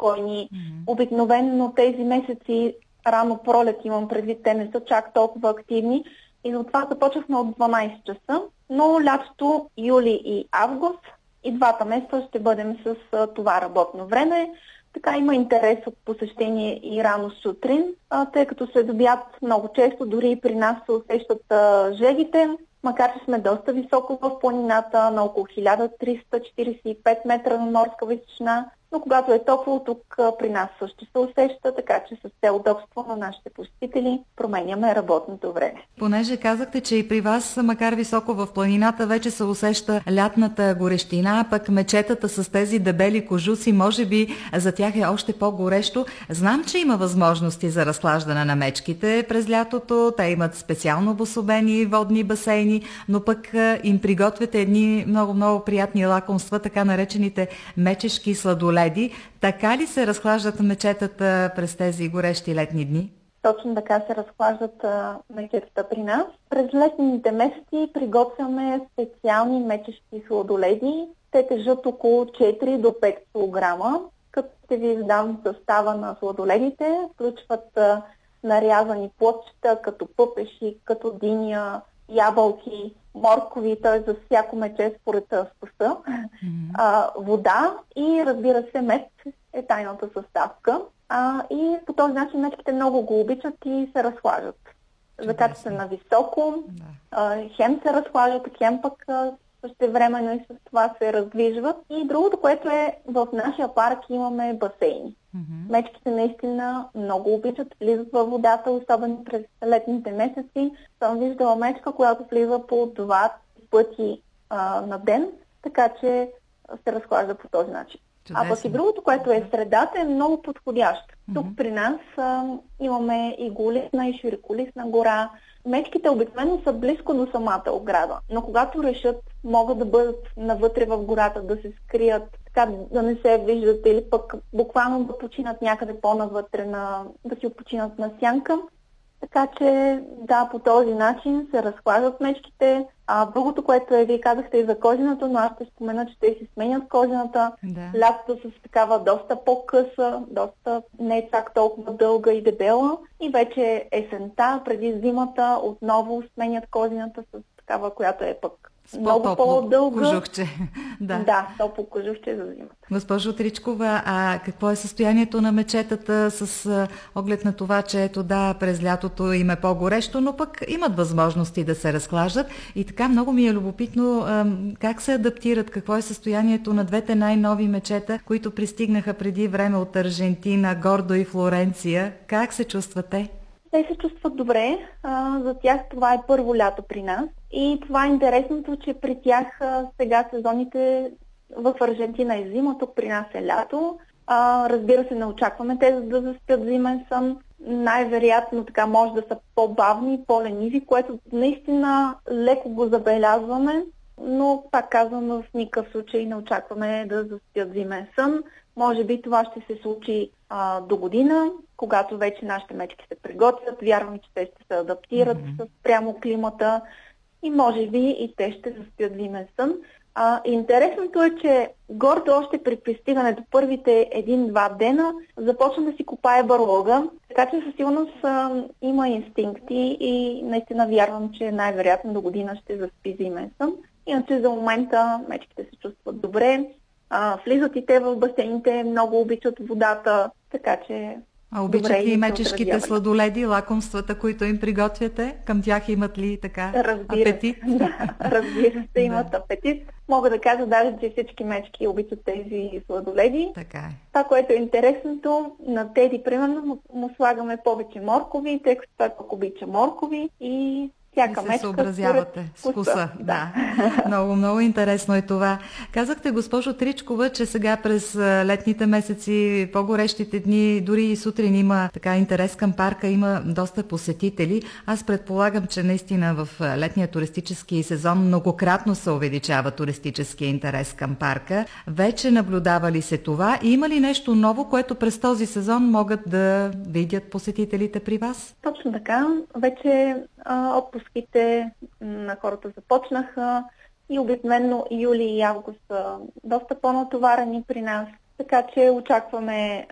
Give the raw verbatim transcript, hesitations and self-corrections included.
по-спокойни. Mm-hmm. Обикновено тези месеци, рано пролет имам предвид, те не са чак толкова активни и затова започнахме от дванайсет часа, но лятото, юли и август и двата месеца ще бъдем с а, това работно време. Така има интерес от посещение и рано сутрин, а, тъй като след обяд много често дори и при нас се усещат а, жегите, макар че сме доста високо в планината, на около хиляда триста четирийсет и пет метра на морска височина, но когато е топло, тук а, при нас също се усеща, така че с цел удобство на нашите посетители променяме работното време. Понеже казахте, че и при вас, макар високо в планината, вече се усеща лятната горещина, пък мечетата с тези дебели кожуци, може би за тях е още по-горещо. Знам, че има възможности за разхлаждане на мечките през лятото, те имат специално обособени водни басейни, но пък им приготвяте едни много-много приятни лакомства, така наречените мечешки сладоледи. Така ли се разхлаждат мечетата през тези горещи летни дни? Точно така се разхлаждат а, мечетата при нас. През летните месеци приготвяме специални мечешки сладоледи. Те тежат около четири до пет килограма. Като ще ви издам състава на сладоледите, включват а, нарязани плодчета, като пъпеши, като диня, ябълки, моркови, т.е. за всяко мече според вкуса, mm-hmm. а, вода и, разбира се, мед е тайната съставка. А, и по този начин мечките много го обичат и се разхлажат. Закачат се на високо, да. а, хем се разхлажат, хем пък същевременно и с това се раздвижват. И другото, което е, в нашия парк имаме басейни. Mm-hmm. Мечките наистина много обичат, влизат във водата, особено през летните месеци. Съм виждала мечка, която влиза по два пъти а, на ден, така че се разхлажда по този начин. Чудесно. А пък и другото, което е средата, е много подходящо. Mm-hmm. Тук при нас а, имаме и голисна, и широколисна гора. Мечките обикновено са близко до самата ограда, но когато решат, могат да бъдат навътре в гората, да се скрият, така да не се виждат или пък буквално да починат някъде по-навътре, на, да си починат на сянка. Така че да, по този начин се разхлаждат мечките. А другото, което е, вие казахте и за кожената, но аз ще спомена, че те си сменят кожената. Да. Лятото с такава доста по-къса, доста не е чак толкова дълга и дебела. И вече есента, преди зимата, отново сменят кожената с такава, която е пък с много по-дълга. Кожухче. Да, да топло кожухче за зимата. Госпожо Тричкова, а какво е състоянието на мечетата с а, оглед на това, че ето да, през лятото им е по-горещо, но пък имат възможности да се разхлаждат и така много ми е любопитно а, как се адаптират, какво е състоянието на двете най-нови мечета, които пристигнаха преди време от Аржентина, Гордо и Флоренция. Как се чувствате? Те се чувстват добре. А, за тях това е първо лято при нас. И това е интересното, че при тях а, сега сезоните в Аржентина е зима, тук при нас е лято. А, разбира се, не очакваме те да заспят зимен сън. Най-вероятно така може да са по-бавни, по-лениви, което наистина леко го забелязваме, но пак казвам, в никакъв случай не очакваме да заспят зимен сън. Може би това ще се случи а, до година, когато вече нашите мечки се приготвят. Вярвам, че те ще се адаптират mm-hmm. с прямо климата и може би и те ще заспят зимен сън. А, интересното е, че гордо още при пристигането първите един-два дена започна да си копае барлога, така че със сигурност а, има инстинкти и наистина вярвам, че най-вероятно до година ще заспи зимен сън. Иначе за момента мечките се чувстват добре. А, влизат и те в басейните, много обичат водата, така че... А обичат ли и мечешките сладоледи, лакомствата, които им приготвяте? Към тях имат ли така разбира апетит? Се, да, разбира се, имат да. апетит. Мога да кажа даже, че всички мечки обичат тези сладоледи. Така е. Това, което е интересното, на Теди, примерно, му, му слагаме повече моркови, тъй като той пък обича моркови и... И се съобразявате с вкуса. Да. Много, много интересно е това. Казахте, госпожо Тричкова, че сега през летните месеци, по-горещите дни, дори и сутрин има така интерес към парка, има доста посетители. Аз предполагам, че наистина в летния туристически сезон многократно се увеличава туристическия интерес към парка. Вече наблюдава ли се това? И има ли нещо ново, което през този сезон могат да видят посетителите при вас? Точно така. Вече а, отпуските на хората започнаха и обикновено юли и август са доста по-натоварени при нас. Така че очакваме